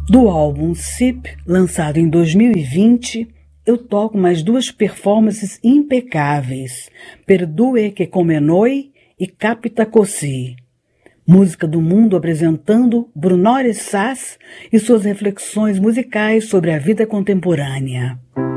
Do álbum SIP, lançado em 2020, eu toco mais duas performances impecáveis, Perdue que come noi e Capita Così. Música do Mundo apresentando Brunore Sass e suas reflexões musicais sobre a vida contemporânea.